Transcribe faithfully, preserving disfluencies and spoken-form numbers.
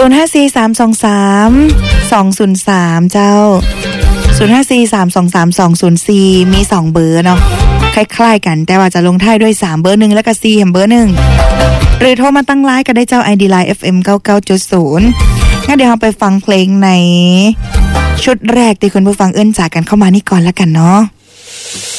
นย์ ห้า สี่ สาม สอง สาม สอง ศูนย์ สามเจ้าศูนย์ ห้า สี่ สาม สอง สาม สอง ศูนย์ สี่มีสองเบอร์เนาะคล้ายๆกันแต่ว่าจะลงท้ายด้วยสามเบอร์หนึ่งแล้วก็สี่เบอร์หนึ่งหรือโทรมาตั้งไลน์ก็ได้เจ้า ไอ ดี Line เอฟ เอ็ม เก้าเก้าจุดศูนย์ งั้นเดี๋ยวเราไปฟังเพลงในชุดแรกที่คุณผู้ฟังเอื้อนจากกันเข้ามานี่ก่อนแล้วกันเนาะ